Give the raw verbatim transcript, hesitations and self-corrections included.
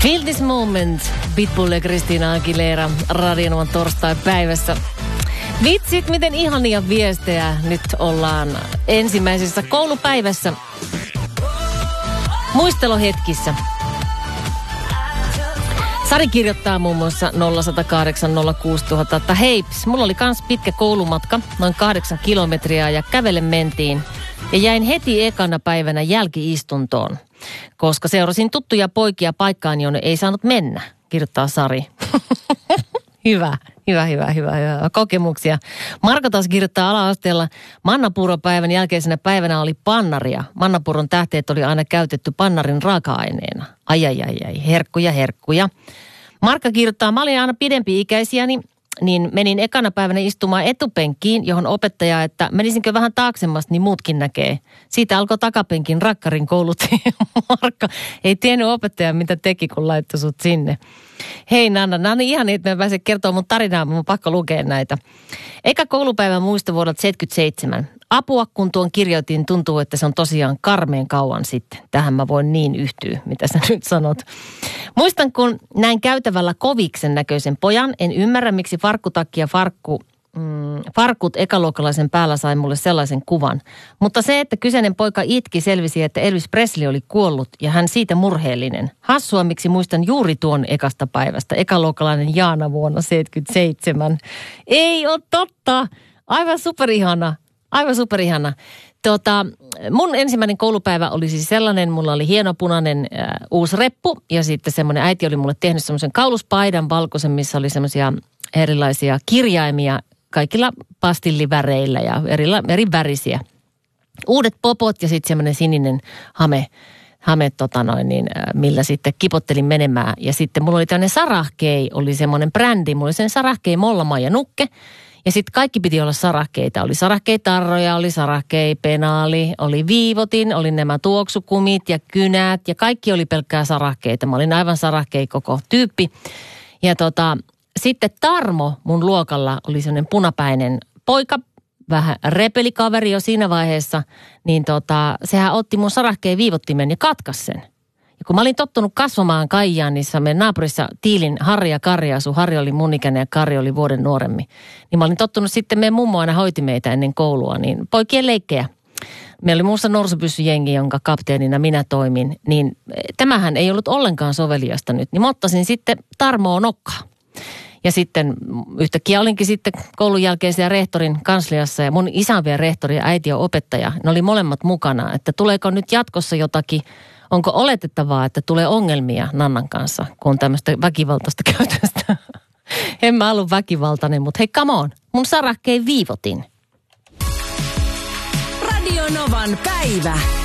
Feel this moment, Pitbull ja Christina Aguilera Radionovan torstai-päivässä. Vitsit, miten ihania viestejä nyt ollaan ensimmäisessä koulupäivässä. Muistelohetkissä. Sari kirjoittaa muun muassa nolla yksi nolla kahdeksan nolla kuusi nolla nolla nolla, että heips, mulla oli kans pitkä koulumatka, noin kahdeksan kilometriä ja kävellen mentiin. Ja jäin heti ekana päivänä jälki-istuntoon, koska seurasin tuttuja poikia paikkaan, jonne ei saanut mennä, kirjoittaa Sari. Hyvä, hyvä, hyvä, hyvä, hyvä. Kokemuksia. Marko taas kirjoittaa ala-asteella, Mannapuuron-päivän jälkeisenä päivänä oli pannaria. Mannapuuron tähteet oli aina käytetty pannarin raaka-aineena. Ai, ai, ai, ai, herkkuja, herkkuja. Markka kirjoittaa, mä olin aina pidempi-ikäisiäni, niin menin ekana päivänä istumaan etupenkkiin, johon opettaja, että menisinkö vähän taaksemmasta, niin muutkin näkee. Siitä alkoi takapenkin rakkarin koulutti. Markka ei tiennyt opettaja, mitä teki, kun laittoi sut sinne. Hei Nanna, nämä on ihan niin, että mä pääsen kertoa mun tarinaa, mun on pakko lukea näitä. Eka koulupäivän muisto vuodelta seitsemänkymmentäseitsemän. Apua, kun tuon kirjoitin, tuntuu, että se on tosiaan karmeen kauan sitten. Tähän mä voin niin yhtyä, mitä sä nyt sanot. Muistan, kun näin käytävällä koviksen näköisen pojan, en ymmärrä, miksi farkkutakki ja farkku, mm, farkut ekaluokkalaisen päällä sai mulle sellaisen kuvan. Mutta se, että kyseinen poika itki, selvisi, että Elvis Presley oli kuollut ja hän siitä murheellinen. Hassua, miksi muistan juuri tuon ekasta päivästä. Ekaluokkalainen Jaana vuonna seitsemänkymmentäseitsemän. Ei ole totta. Aivan superihana. Aivan superihana. Tota, mun ensimmäinen koulupäivä oli siis sellainen, mulla oli hieno punainen äh, uusi reppu ja sitten semmoinen, äiti oli mulle tehnyt semmoisen kauluspaidan valkoisen, missä oli semmoisia erilaisia kirjaimia kaikilla pastilliväreillä ja eri, eri värisiä. Uudet popot ja sitten semmoinen sininen hame, hame tota noin, niin, äh, millä sitten kipottelin menemään. Ja sitten mulla oli tämmöinen Sarahkei, oli semmoinen brändi, mulla oli sen Sarahkei Mollama ja Nukke. Ja sitten kaikki piti olla sarahkeita. Oli sarahkeitarroja, oli sarahkeipenaali, oli viivotin, oli nämä tuoksukumit ja kynät ja kaikki oli pelkkää sarahkeita. Mä olin aivan sarahkei koko tyyppi. Ja tota, sitten Tarmo mun luokalla oli sellainen punapäinen poika, vähän repelikaveri jo siinä vaiheessa, niin tota, sehän otti mun sarahkeen viivottimen ja katkas sen. Ja kun mä olin tottunut kasvamaan Kaijaanissa, meidän naapurissa Tiilin Harri ja Kari asu. Harri oli mun ikäinen ja Kari oli vuoden nuoremmin. Niin mä olin tottunut sitten, meidän mummo aina hoiti meitä ennen koulua, niin poikien leikkejä. Meillä oli muussa norsupyssyjengi, jonka kapteenina minä toimin. Niin tämähän ei ollut ollenkaan soveliasta nyt. Niin mä ottaisin sitten Tarmoa nokkaa. Ja sitten yhtäkkiä olinkin sitten koulun jälkeen siellä rehtorin kansliassa ja mun isä on vielä rehtori ja äiti on opettaja. Ne oli molemmat mukana, että tuleeko nyt jatkossa jotakin. Onko oletettavaa, että tulee ongelmia Nannan kanssa, kun on tämmöistä väkivaltaista käytöstä? En mä ollut väkivaltainen, mutta hei, come on. Mun sarahkeen viivotin. Radio Novan päivä.